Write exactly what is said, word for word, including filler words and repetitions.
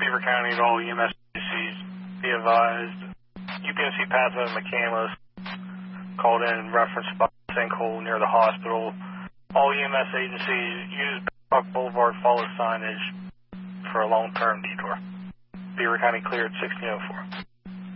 Beaver County to all E M S agencies, be advised, U P M C Pathfinder McCandless called in reference about a sinkhole near the hospital. All E M S agencies use Buck Boulevard follow signage for a long-term detour. Beaver County cleared sixteen oh four.